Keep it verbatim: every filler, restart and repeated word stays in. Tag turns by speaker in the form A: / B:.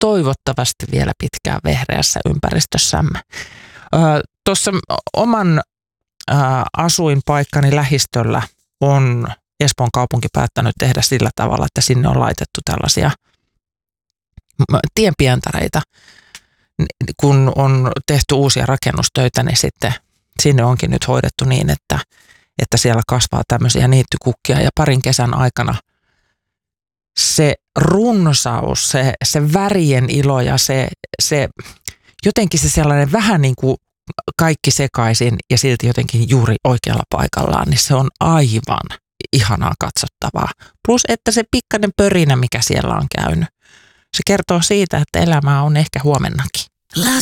A: toivottavasti vielä pitkään vehreässä ympäristössämme. Tuossa oman ö, asuinpaikkani lähistöllä on Espoon kaupunki päättänyt tehdä sillä tavalla, että sinne on laitettu tällaisia tienpientareita. Kun on tehty uusia rakennustöitä, niin sitten sinne onkin nyt hoidettu niin, että, että siellä kasvaa tämmöisiä niittykukkia ja parin kesän aikana se runsaus, se, se värien ilo ja se, se jotenkin se sellainen vähän niin kuin kaikki sekaisin ja silti jotenkin juuri oikealla paikallaan, niin se on aivan ihanaa katsottavaa. Plus, että se pikkainen pörinä, mikä siellä on käynyt, se kertoo siitä, että elämää on ehkä huomennakin.